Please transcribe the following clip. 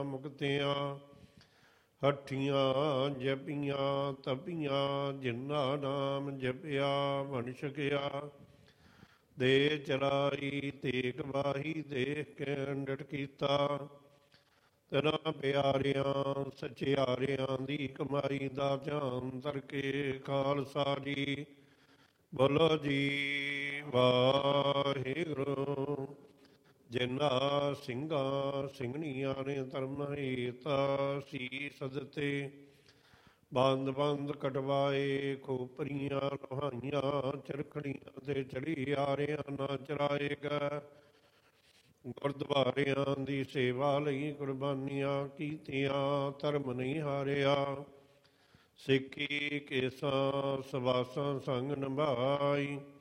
ਮੁਕਤਿਆਂ। ਹੱਠੀਆਂ ਜਪੀਆਂ ਤਪੀਆਂ, ਜਿਨ੍ਹਾਂ ਨਾਮ ਜਪਿਆ ਬਣ ਸਕਿਆ। ਦੇ ਚਲਾਈ ਤੇਗ ਵਾਹੀ, ਦੇਖ ਕੇ ਅੰਡਟ ਕੀਤਾ। ਤੇਰਾ ਪਿਆਰਿਆਂ ਸਚਿਆਰਿਆਂ ਦੀ ਕਮਾਈ ਦਾ ਧਿਆਨ ਧਰ ਕੇ। ਖਾਲਸਾ ਜੀ ਬੋਲੋ ਜੀ ਵਾਹਿਗੁਰੂ। ਜਿਨ੍ਹਾਂ ਸਿੰਘਾਂ ਸਿੰਘਣੀਆਂ ਨੇ ਧਰਮ ਹੇਤਾ ਸੀਸ ਦਿੱਤੇ। ਬੰਦ ਬੰਦ ਕਟਵਾਏ, ਖੋਪਰੀਆਂ ਲੋਹਾਈਆਂ, ਚਰਖੜੀਆਂ ਤੇ ਚੜੀ ਆਰਿਆਂ ਨਾ ਚਰਾਏ ਗਏ। ਗੁਰਦੁਆਰਿਆਂ ਦੀ ਸੇਵਾ ਲਈ ਕੁਰਬਾਨੀਆਂ ਕੀਤੀਆਂ, ਧਰਮ ਨਹੀਂ ਹਾਰਿਆ। ਸਿੱਖੀ ਕੇਸਾਂ ਸਵਾਸਾਂ ਸੰਗ ਨਿਭਾਈ,